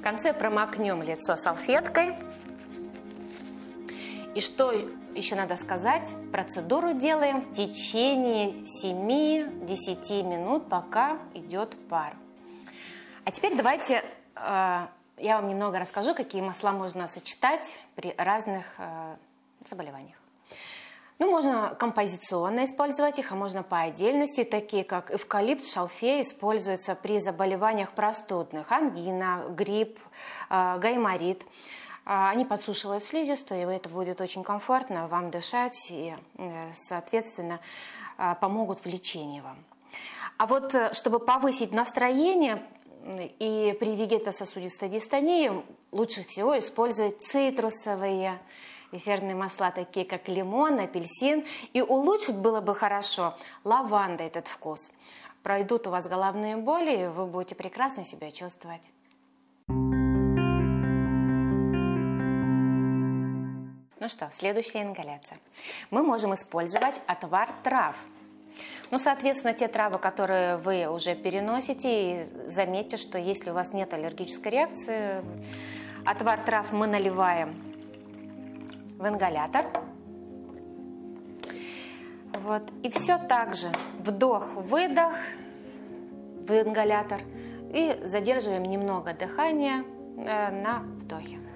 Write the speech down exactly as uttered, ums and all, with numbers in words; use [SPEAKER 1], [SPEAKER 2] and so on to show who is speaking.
[SPEAKER 1] В конце промокнем лицо салфеткой. И что еще надо сказать? Процедуру делаем в течение семи-десяти минут, пока идет пар. А теперь давайте э, я вам немного расскажу, какие масла можно сочетать при разных э, заболеваниях. Ну, можно композиционно использовать их, а можно по отдельности, такие как эвкалипт, шалфей, используются при заболеваниях простудных, ангина, грипп, э, гайморит. Они подсушивают слизистую, и это будет очень комфортно вам дышать и, соответственно, помогут в лечении вам. А вот чтобы повысить настроение и при вегетососудистой дистонии, лучше всего использовать цитрусовые эфирные масла, такие как лимон, апельсин. И улучшить было бы хорошо лаванда этот вкус. Пройдут у вас головные боли, и вы будете прекрасно себя чувствовать. Ну что, следующая ингаляция. Мы можем использовать отвар трав. Ну, соответственно, те травы, которые вы уже переносите, и заметьте, что если у вас нет аллергической реакции, отвар трав мы наливаем в ингалятор. Вот. И все так же вдох-выдох в ингалятор и задерживаем немного дыхания на вдохе.